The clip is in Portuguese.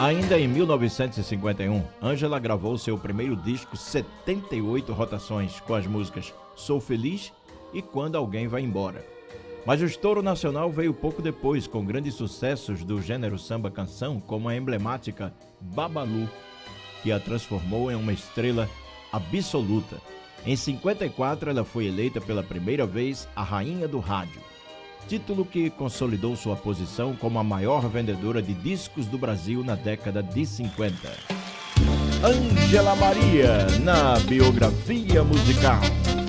Ainda em 1951, Ângela gravou seu primeiro disco 78 rotações com as músicas Sou Feliz e Quando Alguém Vai Embora. Mas o estouro nacional veio pouco depois, com grandes sucessos do gênero samba-canção, como a emblemática Babalu, que a transformou em uma estrela absoluta. Em 54, ela foi eleita pela primeira vez a Rainha do Rádio, título que consolidou sua posição como a maior vendedora de discos do Brasil na década de 50. Ângela Maria, na biografia musical.